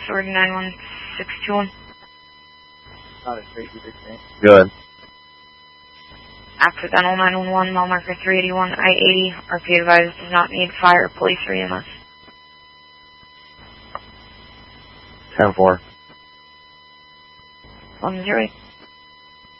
Sword 91621. Not a straight either thing. Good. Accidental 911, mile marker 381, I-80. RP advised does not need fire, police, or EMS. 10-4. 108.